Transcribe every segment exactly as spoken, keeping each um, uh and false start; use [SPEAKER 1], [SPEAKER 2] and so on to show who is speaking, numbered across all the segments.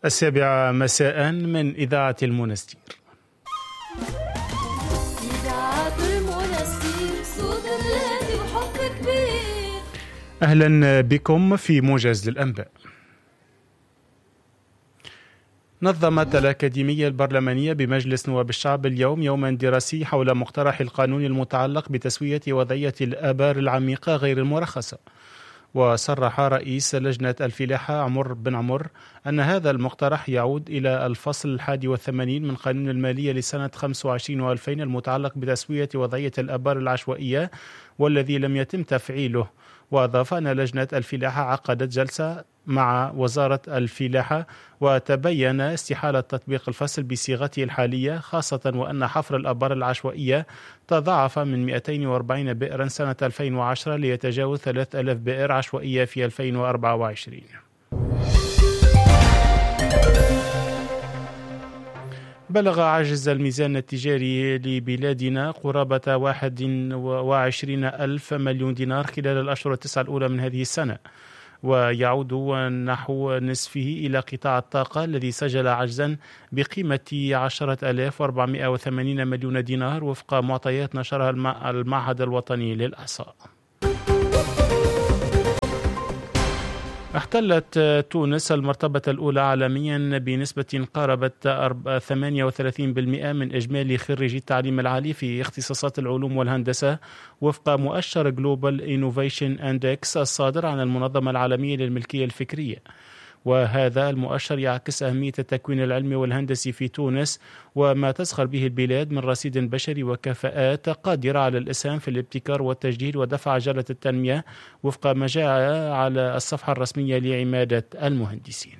[SPEAKER 1] السابعة مساء من إذاعة المنستير.
[SPEAKER 2] إذاعة المنستير صوت الذي وحب كبير.
[SPEAKER 1] أهلا بكم في موجز للأنباء. نظمت الأكاديمية البرلمانية بمجلس نواب الشعب اليوم يوما دراسي حول مقترح القانون المتعلق بتسوية وضعية الآبار العميقة غير المرخصة. وصرح رئيس لجنة الفلاحة عمر بن عمر أن هذا المقترح يعود إلى الفصل الحادي والثمانين من قانون المالية لسنة خمسة وعشرين وألفين المتعلق بتسوية وضعية الآبار العشوائية والذي لم يتم تفعيله. وأضاف أن لجنة الفلاحة عقدت جلسة مع وزارة الفلاحة وتبين استحالة تطبيق الفصل بصيغته الحالية، خاصة وأن حفر الآبار العشوائية تضاعف من مئتين وأربعين بئرا سنة ألفين وعشرة ليتجاوز ثلاثة آلاف بئر عشوائية في ألفين وأربعة وعشرين. بلغ عجز الميزان التجاري لبلادنا قرابة واحد وعشرين ألف مليون دينار خلال الأشهر التسعة الأولى من هذه السنة، ويعود نحو نصفه إلى قطاع الطاقة الذي سجل عجزا بقيمة عشرة آلاف وأربعمائة وثمانين مليون دينار وفق معطيات نشرها المعهد الوطني للإحصاء. احتلت تونس المرتبة الأولى عالميا بنسبة قاربت ثمانية وثلاثين بالمئة من إجمالي خريجي التعليم العالي في اختصاصات العلوم والهندسة وفق مؤشر Global Innovation Index الصادر عن المنظمة العالمية للملكية الفكرية. وهذا المؤشر يعكس أهمية التكوين العلمي والهندسي في تونس وما تزخر به البلاد من رصيد بشري وكفاءات قادرة على الإسهام في الابتكار والتجديد ودفع عجلة التنمية وفق ما جاء على الصفحة الرسمية لعمادة المهندسين.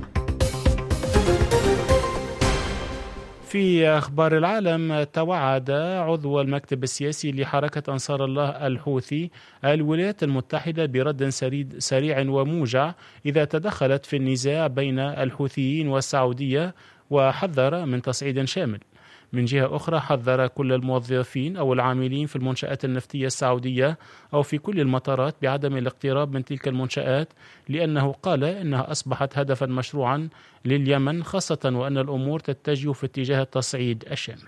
[SPEAKER 1] في أخبار العالم، توعد عضو المكتب السياسي لحركة أنصار الله الحوثي الولايات المتحدة برد سريع وموجع إذا تدخلت في النزاع بين الحوثيين والسعودية، وحذر من تصعيد شامل. من جهة أخرى حذر كل الموظفين أو العاملين في المنشآت النفطية السعودية أو في كل المطارات بعدم الاقتراب من تلك المنشآت، لأنه قال إنها أصبحت هدفا مشروعا لليمن، خاصة وأن الأمور تتجه في اتجاه التصعيد الشامل.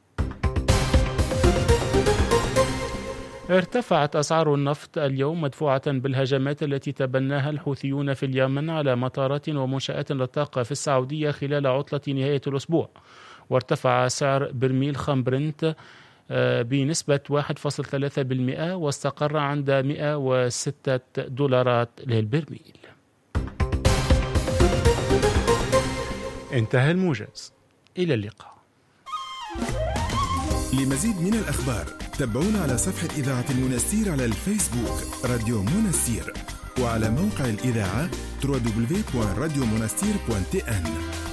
[SPEAKER 1] ارتفعت أسعار النفط اليوم مدفوعة بالهجمات التي تبناها الحوثيون في اليمن على مطارات ومنشآت للطاقة في السعودية خلال عطلة نهاية الأسبوع. وارتفع سعر برميل خام برنت بنسبة واحد فاصلة ثلاثة بالمئة واستقر عند مئة وستة دولارات للبرميل. انتهى الموجز، إلى اللقاء.
[SPEAKER 3] لمزيد من الأخبار تابعونا على صفحة إذاعة المنستير على الفيسبوك راديو منستير، وعلى موقع الإذاعة دبليو دبليو دبليو دوت راديو منستير دوت تي إن.